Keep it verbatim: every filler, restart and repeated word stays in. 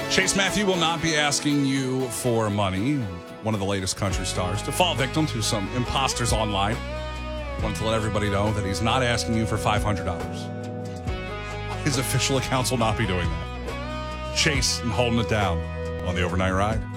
Chase Matthew will not be asking you for money. One of the latest country stars to fall victim to some imposters online. Wanted to let everybody know that he's not asking you for five hundred dollars. His official accounts will not be doing that. Chase and holding it down on the Overnight Ride.